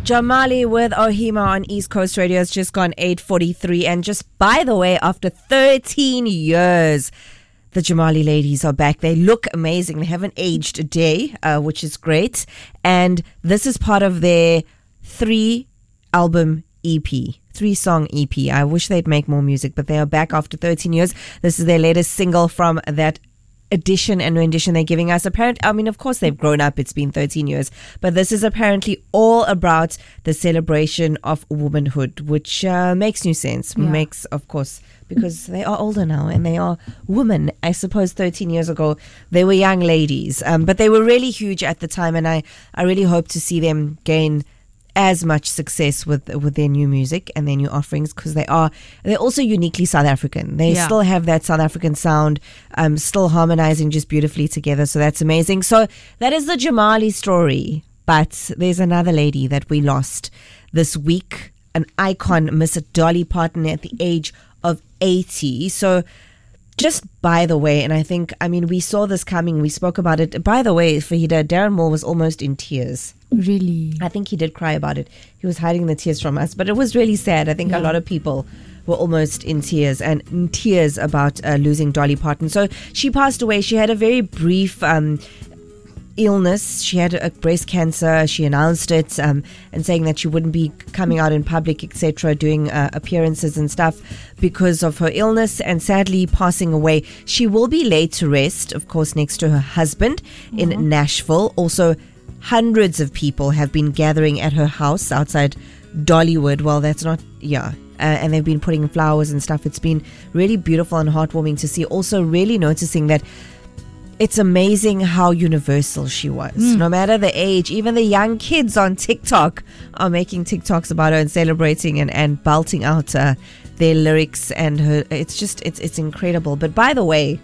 Jamali with Ohima on East Coast Radio. It's just gone 8:43. And just by the way, after 13 years, the Jamali ladies are back. They look amazing. They haven't aged a day, which is great. And this is part of their 3-album EP. 3-song EP. I wish they'd make more music, but they are back after 13 years. This is their latest single from that edition and rendition they're giving us. Of course they've grown up. It's been 13 years, but this is apparently all about the celebration of womanhood, which makes new sense. Yeah. Makes, of course, because they are older now and they are women. I suppose 13 years ago they were young ladies, but they were really huge at the time, and I really hope to see them gain as much success with their new music and their new offerings, because they're also uniquely South African. They still have that South African sound, still harmonizing just beautifully together. So that's amazing. So that is the Jamali story. But there's another lady that we lost this week, an icon, Miss Dolly Parton, at the age of 80. So just by the way, and we saw this coming, we spoke about it. By the way, Fahida, Darren Moore was almost in tears. Really? I think he did cry about it. He was hiding the tears from us, but it was really sad. I think a lot of people were almost in tears about losing Dolly Parton. So she passed away. She had a very brief illness. She had a breast cancer. She announced it and saying that she wouldn't be coming out in public, etc., doing appearances and stuff because of her illness, and sadly passing away. She will be laid to rest, of course, next to her husband in Nashville. Also, hundreds of people have been gathering at her house outside Dollywood. Well, that's not, and they've been putting flowers and stuff. It's been really beautiful and heartwarming to see. Also, really noticing that it's amazing how universal she was. No matter the age, even the young kids on TikTok are making TikToks about her and celebrating and belting out their lyrics and her. It's incredible. But by the way,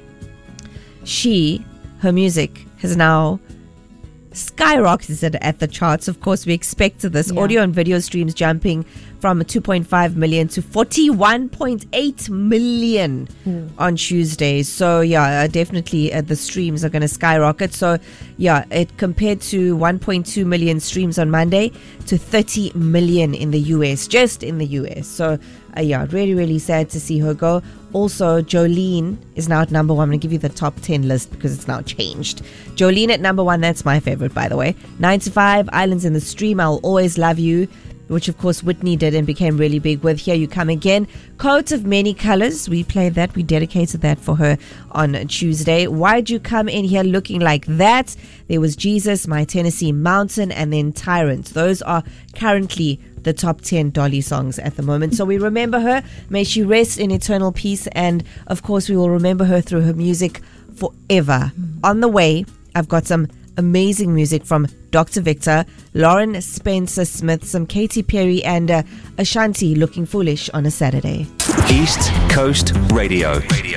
her music has now skyrocketed at the charts. Of course, we expected this. Audio and video streams jumping from 2.5 million to 41.8 million on Tuesday. So definitely the streams are going to skyrocket. So it compared to 1.2 million streams on Monday to 30 million in the US, just in the US. So really, really sad to see her go. Also, Jolene is now at number 1. I'm going to give you the top 10 list because it's now changed. Jolene at number 1. That's my favorite, by the way. 9 to 5, Islands in the Stream, I'll Always Love You, which of course Whitney did and became really big with Here You Come Again. Coat of Many Colors, we played that. We dedicated that for her on Tuesday. Why'd You Come In Here Looking Like That? There was Jesus, My Tennessee Mountain, and then Tyrant. Those are currently the top 10 Dolly songs at the moment. So we remember her. May she rest in eternal peace. And of course, we will remember her through her music forever. On the way, I've got some amazing music from Dr. Victor, Lauren Spencer Smith, some Katy Perry, and Ashanti, Looking Foolish on a Saturday. East Coast Radio. Good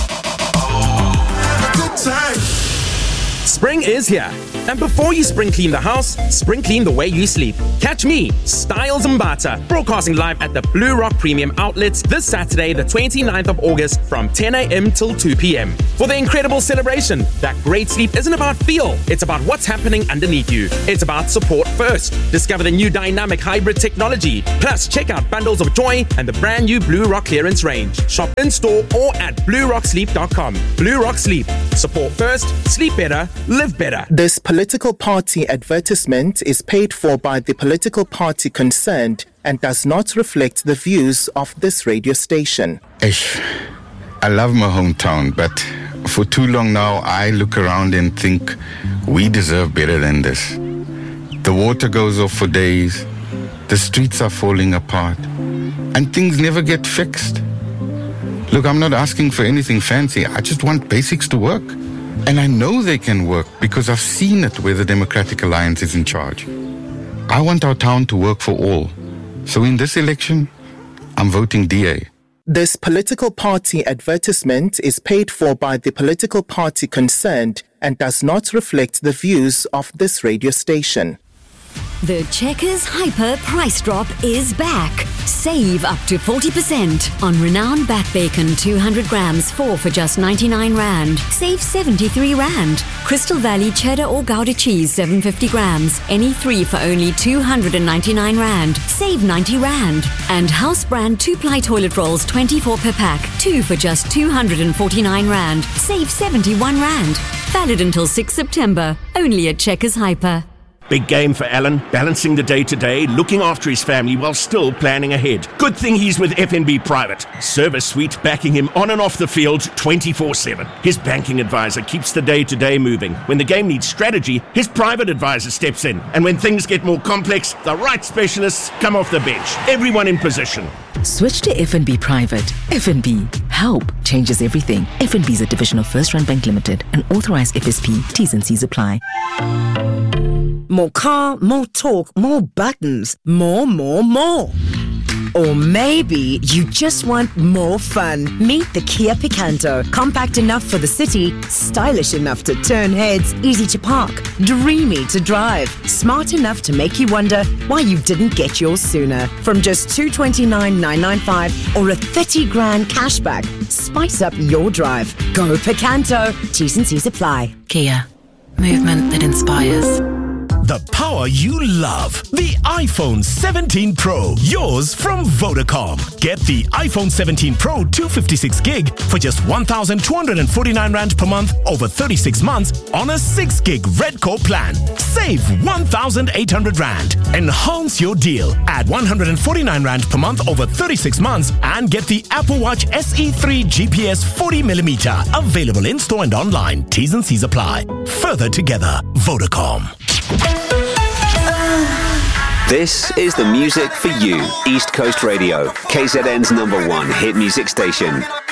time. Spring is here. And before you spring clean the house, spring clean the way you sleep. Catch me, Styles Mbata, broadcasting live at the Blue Rock Premium Outlets this Saturday, the 29th of August from 10 a.m. till 2 p.m. for the incredible celebration that great sleep isn't about feel, it's about what's happening underneath you. It's about support first. Discover the new dynamic hybrid technology. Plus, check out Bundles of Joy and the brand new Blue Rock clearance range. Shop in store or at bluerocksleep.com. Blue Rock Sleep. Support first, sleep better, live better. This political party advertisement is paid for by the political party concerned and does not reflect the views of this radio station. I love my hometown, but for too long now, I look around and think we deserve better than this. The water goes off for days, the streets are falling apart, and things never get fixed. Look, I'm not asking for anything fancy. I just want basics to work. And I know they can work because I've seen it where the Democratic Alliance is in charge. I want our town to work for all. So in this election, I'm voting DA. This political party advertisement is paid for by the political party concerned and does not reflect the views of this radio station. The Checkers Hyper price drop is back. Save up to 40% on Renowned Back Bacon 200 grams, 4 for just 99 Rand. Save 73 Rand. Crystal Valley Cheddar or Gouda cheese 750 grams, any 3 for only 299 Rand. Save 90 Rand. And House Brand 2-ply toilet rolls 24 per pack, 2 for just 249 Rand. Save 71 Rand. Valid until 6 September. Only at Checkers Hyper. Big game for Alan, balancing the day-to-day, looking after his family while still planning ahead. Good thing he's with FNB Private. Service suite backing him on and off the field 24/7. His banking advisor keeps the day-to-day moving. When the game needs strategy, his private advisor steps in. And when things get more complex, the right specialists come off the bench. Everyone in position. Switch to FNB Private. FNB. Help changes everything. FNB is a division of First Rand Bank Limited, an authorized FSP. T's and C's apply. More car, more talk, more buttons, more. Or maybe you just want more fun. Meet the Kia Picanto. Compact enough for the city, stylish enough to turn heads, easy to park, dreamy to drive, smart enough to make you wonder why you didn't get yours sooner. From just $229,995 or a 30 grand cashback, spice up your drive. Go Picanto. T's and C's apply. Kia. Movement that inspires. The power you love. The iPhone 17 Pro. Yours from Vodacom. Get the iPhone 17 Pro 256 gig for just 1,249 Rand per month over 36 months on a 6 gig Red Core plan. Save 1,800 Rand. Enhance your deal. Add 149 Rand per month over 36 months and get the Apple Watch SE3 GPS 40mm. Available in store and online. T's and C's apply. Further together. Vodacom. This is the music for you. East Coast Radio, KZN's #1 hit music station.